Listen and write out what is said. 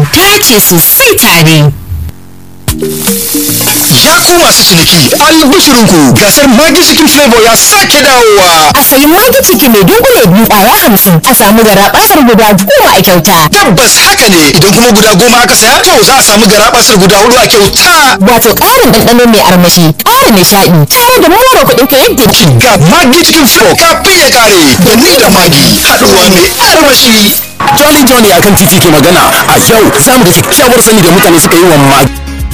dace sosai tare. Ya ku masu ciniki, albishirinku gasar Maggi Chicken Flavor ya sake dawowa. A sayi Maggi Chicken mai dunkule biyu ƙwaya 50 a samu garaɓasar guda 10 a kyauta. Tabbas haka ne, idan kuma guda 10 aka saya to za a samu garaɓasar guda 4 a kyauta. Wato ƙarin ɗanɗano mai armashi, ƙara nishaɗi, tare da more kuɗin ka yadda Ga Maggi Chicken Flavor kafin ya ƙare, da ni da Maggi haɗuwa mai armashi. Jolin Johnny akan titi ke magana a yau za mu da kyakkyawar sani da mutane suka yi wa Maggi.